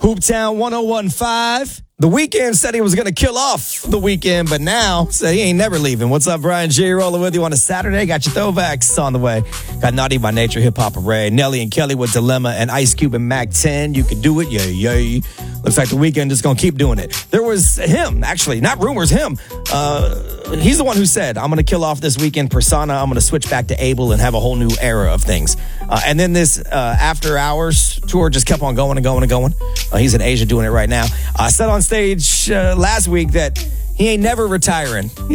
Hooptown 1015. The Weeknd said he was going to kill off The Weeknd, but now say he ain't never leaving. What's up, Brian G? Rolling with you on a Saturday. Got your throwbacks on the way. Got Naughty by Nature, Hip Hop Array, Nelly and Kelly with Dilemma, and Ice Cube and Mac 10. You can do it, yay. Looks like The Weeknd just going to keep doing it. There was him, actually, not rumors, him. He's the one who said, I'm going to kill off this Weeknd persona. I'm going to switch back to Abel and have a whole new era of things. And then this After Hours tour just kept on going and going and going. He's in Asia doing it right now. I said on stage last week that he ain't never retiring.